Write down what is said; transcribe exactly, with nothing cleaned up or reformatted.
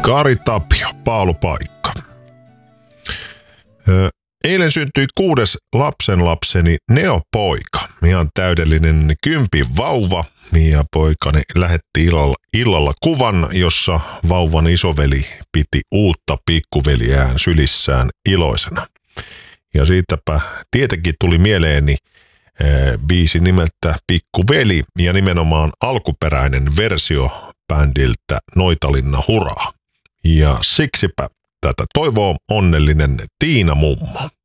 Kari Tapio, paalupaikka. Eilen syntyi kuudes lapsenlapseni Neo-poika. Ihan täydellinen kympin vauva. Ja poikani lähetti illalla, illalla kuvan, jossa vauvan isoveli piti uutta pikkuveliään sylissään iloisena. Ja siitäpä tietenkin tuli mieleeni ee, biisi nimeltä Pikkuveli ja nimenomaan alkuperäinen versio bändiltä Noitalinna Huraa. Ja siksipä tätä toivoo onnellinen Tiina mummo.